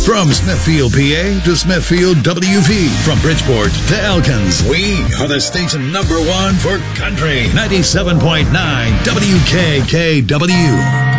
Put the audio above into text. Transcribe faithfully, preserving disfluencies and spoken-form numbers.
From Smithfield, P A to Smithfield, W P. From Bridgeport to Elkins. We are the station number one for country. ninety-seven point nine W K K W.